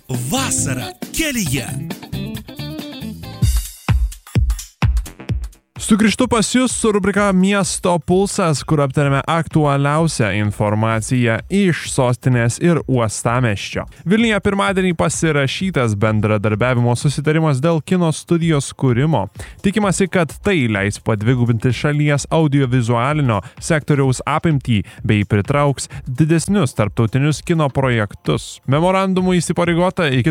Vasara kelyje. Sugrįžtu pas jūs su rubrika Miesto pulsas, kur aptarėme aktualiausią informaciją iš sostinės ir uostamiesčio. Vilniuje pirmadienį pasirašytas bendradarbiavimo susitarimas dėl kino studijos kūrimo. Tikimasi, kad tai leis padvigubinti šalies audiovizualinio sektoriaus apimtį bei pritrauks didesnius tarptautinius kino projektus. Memorandumu įsipareigota iki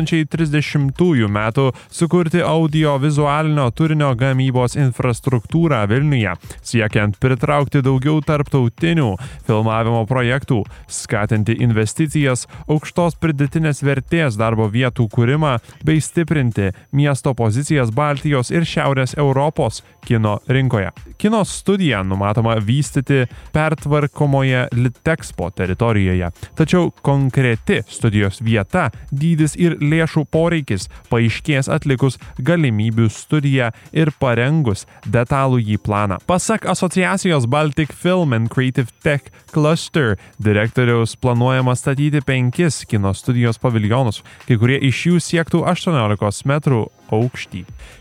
2030 metų sukurti audiovizualinio turinio gamybos infrastruktūrą Vilniuje, siekiant pritraukti daugiau tarptautinių filmavimo projektų, skatinti investicijas, aukštos pridėtinės vertės darbo vietų kūrimą bei stiprinti miesto pozicijas Baltijos ir Šiaurės Europos kino rinkoje. Kino studiją numatoma vystyti pertvarkomoje Litexpo teritorijoje, tačiau konkreti studijos vieta, dydis ir lėšų poreikis paaiškės atlikus galimybių studiją ir parengus detalų jį planą. Pasak asociacijos Baltic Film and Creative Tech Cluster direktoriaus planuojama statyti 5 kino studijos paviljonus, kai kurie iš jų siektų 18 metrų aukštį.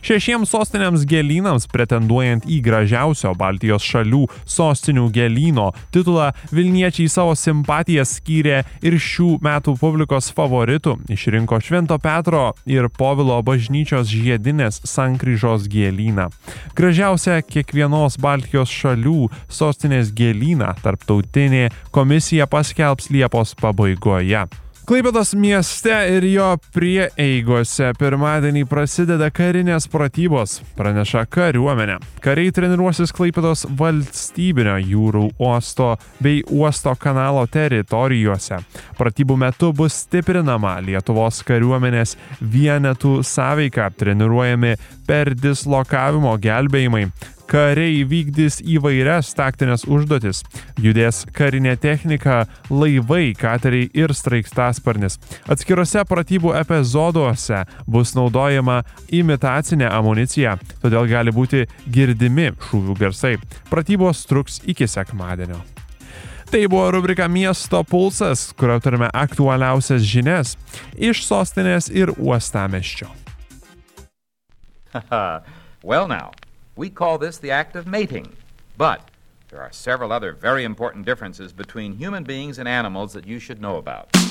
6 sostinėms gėlynams pretenduojant į gražiausio Baltijos šalių sostinių gėlyno titulą, Vilniečiai savo simpatijas skyrė ir šių metų publikos favoritų išrinko Švento Petro ir Povilo bažnyčios žiedinės sankryžos gėlyną. Gražiausia kiekvienos Baltijos šalių sostinės gėlyną tarptautinė komisija paskelbs Liepos pabaigoje. Klaipėdos mieste ir jo prieeigose pirmadienį prasideda karinės pratybos, praneša kariuomenė. Kariai treniruosis Klaipėdos valstybinio jūrų uosto bei uosto kanalo teritorijose. Pratybų metu bus stiprinama Lietuvos kariuomenės vienetų sąveika, treniruojami per dislokavimo gelbėjimai. Kariai vykdys įvairias taktinės užduotis, judės karinė technika, laivai, kateriai ir sraigtasparnis. Atskiruose pratybų epizoduose bus naudojama imitacinė amunicija, todėl gali būti girdimi šūvių garsai. Pratybos truks iki sekmadienio. Tai buvo rubrika Miesto pulsas, kur aptarėme aktualiausias žinias iš sostinės ir uostamiesčio. Well now. We call this the act of mating, but there are several other very important differences between human beings and animals that you should know about.